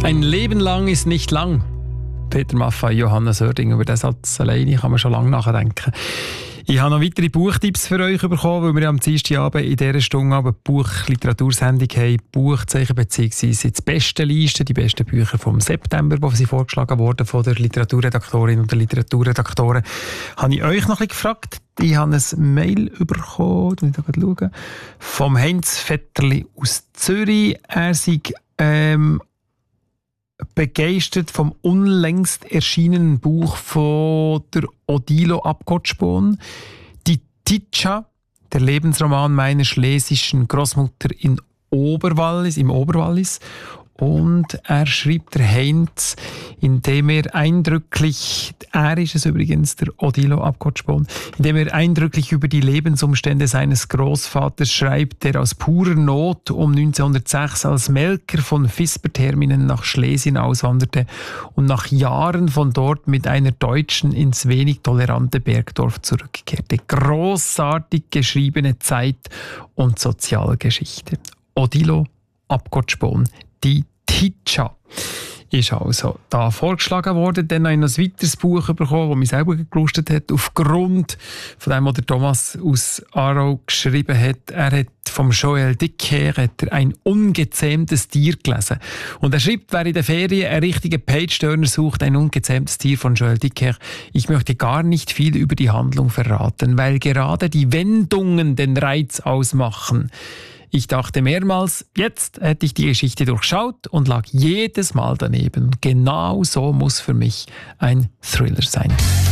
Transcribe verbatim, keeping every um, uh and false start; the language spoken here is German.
Ein Leben lang ist nicht lang. Peter Maffay, Johanna Sörding, über diesen Satz alleine kann man schon lange nachdenken. Ich habe noch weitere Buchtipps für euch bekommen, weil wir am Dienstagabend in dieser Stunde eine Buch-Literatursendung haben. Buchzeichen beziehungsweise die besten Listen, die besten Bücher vom September, die sie vorgeschlagen wurden von der Literaturredaktorin und der Literaturredaktoren. Habe ich euch noch ein bisschen gefragt. Ich habe ein Mail bekommen, ich da schauen, vom Heinz Vetterli aus Zürich. Er sei ähm, begeistert vom unlängst erschienenen Buch von der Odilo Abgotspon, Die Titscha, der Lebensroman meiner schlesischen Großmutter in Oberwallis, im Oberwallis. Und er schreibt, der Heinz, indem er eindrücklich, er ist es übrigens, der Odilo Abgotspon, indem er eindrücklich über die Lebensumstände seines Großvaters schreibt, der aus purer Not um neunzehnhundertsechs als Melker von Visperterminen nach Schlesien auswanderte und nach Jahren von dort mit einer Deutschen ins wenig tolerante Bergdorf zurückkehrte. Grossartig geschriebene Zeit- und Sozialgeschichte. Odilo Abgotspon, die Titscha, ist also da vorgeschlagen worden. Dann habe ich noch ein weiteres Buch bekommen, das mich selber gelustet hat, aufgrund von dem, was der Thomas aus Aarau geschrieben hat. Er hat vom Joël Dicker hat er ein ungezähmtes Tier gelesen. Und er schreibt, wer in der Ferien einen richtigen Page-Turner sucht, ein ungezähmtes Tier von Joël Dicker. Ich möchte gar nicht viel über die Handlung verraten, weil gerade die Wendungen den Reiz ausmachen. Ich dachte mehrmals, jetzt hätte ich die Geschichte durchschaut und lag jedes Mal daneben. Genau so muss für mich ein Thriller sein.